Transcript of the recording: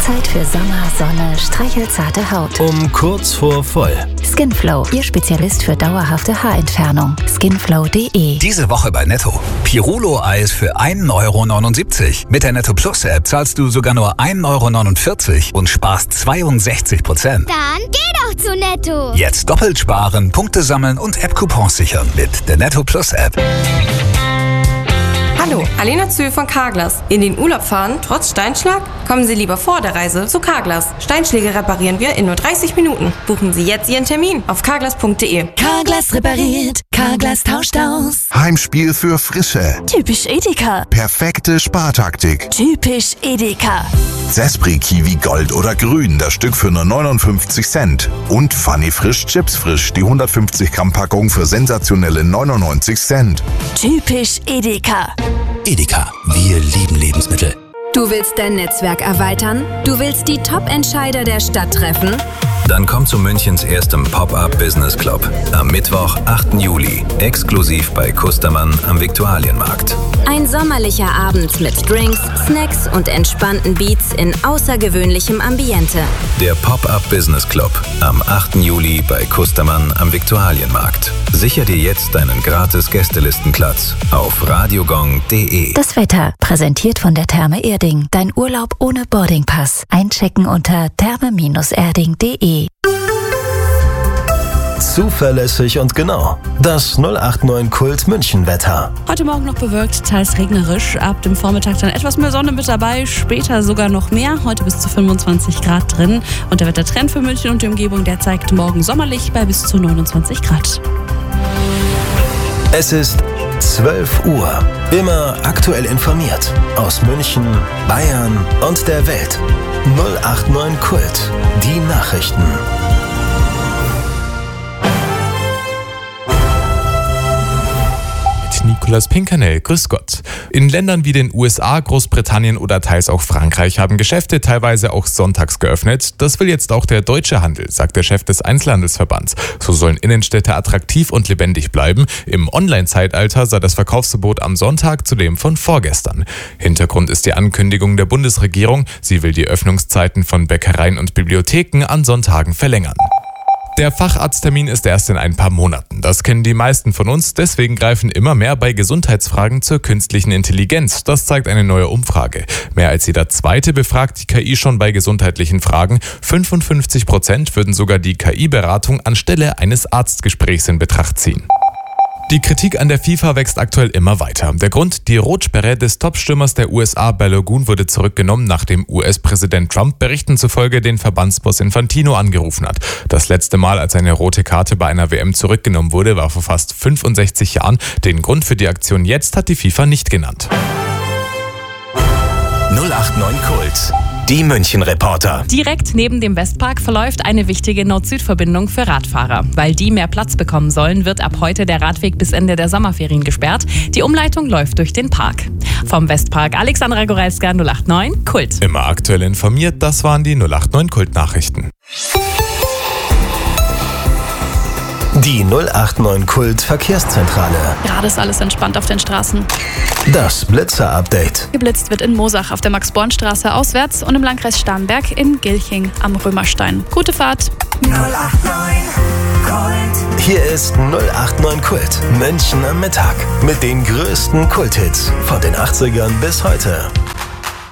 Zeit für Sommer, Sonne, streichelzarte Haut. Um kurz vor voll. Skinflow, Ihr Spezialist für dauerhafte Haarentfernung. Skinflow.de. Diese Woche bei Netto. Pirulo-Eis für 1,79 €. Mit der Netto Plus App zahlst du sogar nur 1,49 € und sparst 62%. Dann geh doch zu Netto. Jetzt doppelt sparen, Punkte sammeln und App-Coupons sichern mit der Netto Plus App. Hallo, Alena Zühl von Carglass. In den Urlaub fahren, trotz Steinschlag? Kommen Sie lieber vor der Reise zu Carglass. Steinschläge reparieren wir in nur 30 Minuten. Buchen Sie jetzt Ihren Termin auf carglass.de. Carglass repariert, Carglass tauscht aus. Heimspiel für Frische. Typisch Edeka. Perfekte Spartaktik. Typisch Edeka. Sespri Kiwi Gold oder Grün, das Stück für nur 59 Cent. Und Funny Frisch Chips Frisch, die 150 Gramm Packung für sensationelle 99 Cent. Typisch Edeka. Edeka, wir lieben Lebensmittel. Du willst dein Netzwerk erweitern? Du willst die Top-Entscheider der Stadt treffen? Dann komm zu Münchens erstem Pop-Up Business Club. Am Mittwoch, 8. Juli. Exklusiv bei Kustermann am Viktualienmarkt. Ein sommerlicher Abend mit Drinks, Snacks und entspannten Beats in außergewöhnlichem Ambiente. Der Pop-Up Business Club. Am 8. Juli bei Kustermann am Viktualienmarkt. Sicher dir jetzt deinen gratis Gästelistenplatz auf radiogong.de. Das Wetter, präsentiert von der Therme Erding. Dein Urlaub ohne Boardingpass. Einchecken unter therme-erding.de. Zuverlässig und genau. Das 089 Kult München Wetter. Heute Morgen noch bewölkt, teils regnerisch. Ab dem Vormittag dann etwas mehr Sonne mit dabei, später sogar noch mehr. Heute bis zu 25 Grad drin. Und der Wettertrend für München und die Umgebung, der zeigt morgen sommerlich bei bis zu 29 Grad. Es ist 12 Uhr. Immer aktuell informiert. Aus München, Bayern und der Welt. 089 Kult. Die Nachrichten. Nikolaus Pinkernell, grüß Gott. In Ländern wie den USA, Großbritannien oder teils auch Frankreich haben Geschäfte teilweise auch sonntags geöffnet. Das will jetzt auch der deutsche Handel, sagt der Chef des Einzelhandelsverbands. So sollen Innenstädte attraktiv und lebendig bleiben. Im Online-Zeitalter sei das Verkaufsverbot am Sonntag zudem von vorgestern. Hintergrund ist die Ankündigung der Bundesregierung. Sie will die Öffnungszeiten von Bäckereien und Bibliotheken an Sonntagen verlängern. Der Facharzttermin ist erst in ein paar Monaten. Das kennen die meisten von uns. Deswegen greifen immer mehr bei Gesundheitsfragen zur künstlichen Intelligenz. Das zeigt eine neue Umfrage. Mehr als jeder Zweite befragt die KI schon bei gesundheitlichen Fragen. 55% würden sogar die KI-Beratung anstelle eines Arztgesprächs in Betracht ziehen. Die Kritik an der FIFA wächst aktuell immer weiter. Der Grund: die Rotsperre des Topstürmers der USA Balogun wurde zurückgenommen, nachdem US-Präsident Trump Berichten zufolge den Verbandsboss Infantino angerufen hat. Das letzte Mal, als eine rote Karte bei einer WM zurückgenommen wurde, war vor fast 65 Jahren. Den Grund für die Aktion jetzt hat die FIFA nicht genannt. 089 Kult. Die München-Reporter. Direkt neben dem Westpark verläuft eine wichtige Nord-Süd-Verbindung für Radfahrer. Weil die mehr Platz bekommen sollen, wird ab heute der Radweg bis Ende der Sommerferien gesperrt. Die Umleitung läuft durch den Park. Vom Westpark Alexandra Gorelska, 089 Kult. Immer aktuell informiert, das waren die 089 Kult-Nachrichten. Die 089 Kult Verkehrszentrale. Gerade ist alles entspannt auf den Straßen. Das Blitzer-Update. Geblitzt wird in Moosach auf der Max-Born-Straße auswärts und im Landkreis Starnberg in Gilching am Römerstein. Gute Fahrt. 089 Kult. Hier ist 089 Kult. München am Mittag. Mit den größten Kulthits von den 80ern bis heute.